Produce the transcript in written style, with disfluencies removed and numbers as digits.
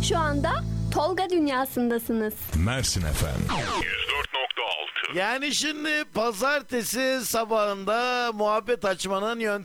Şu anda Tolga dünyasındasınız. Mersin FM. 104.6. Yani şimdi pazartesi sabahında muhabbet açmanın yöntemi